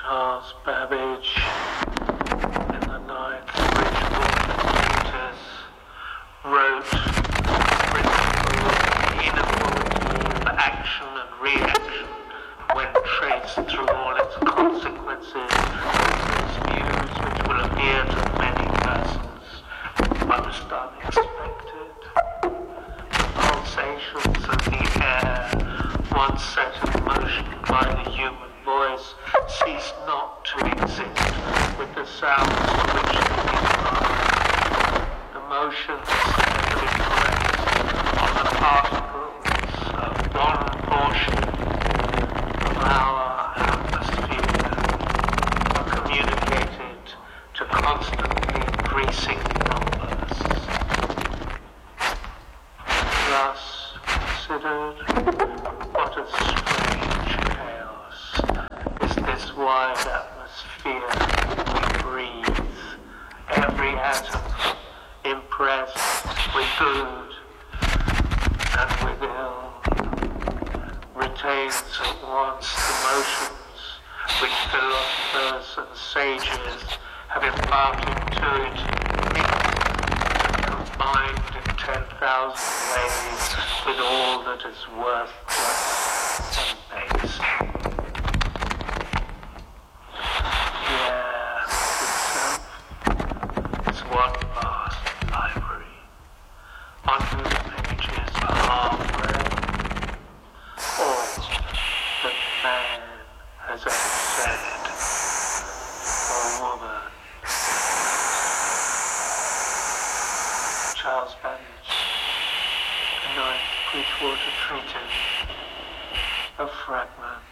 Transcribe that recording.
Charles Babbage in the ninth Bridgewater Theatres wrote principle of inequality of action and reaction when traced through all its consequences, its views which will appear to many persons most unexpected. The pulsations of the air, once set in motion by the human voice, cease not to exist with the sounds to which they respond. The motions that have been placed on the particles of one portion of our atmosphere are communicated to constantly increasing numbers. Thus considered, what a strange chaos is this wide atmosphere we breathe, every atom impressed with good and with ill, retains at once the motions which philosophers and sages have imparted to it, combined in 10,000 ways with all that is worthless and base. It's one vast library, on whose pages are read all that man has ever said, or woman. Charles Babbage, the ninth Bridgewater Treatise, a fragment.